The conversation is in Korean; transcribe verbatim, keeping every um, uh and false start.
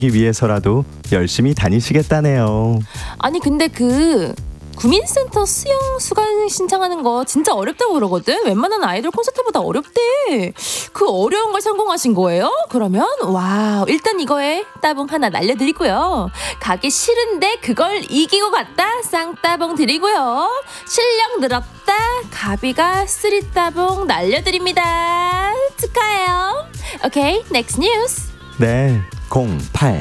위해서라도 열심히 다니시겠다네요. 아니 근데 그 구민센터 수영 수강 신청하는 거 진짜 어렵다고 그러거든. 웬만한 아이돌 콘서트보다 어렵대. 그 어려운 걸 성공하신 거예요? 그러면 와우, 일단 이거에 따봉 하나 날려드리고요. 가기 싫은데 그걸 이기고 갔다 쌍따봉 드리고요. 실력 늘었다 가비가 쓰리 따봉 날려드립니다. 축하해요. 오케이, 넥스트 뉴스. 네, 공팔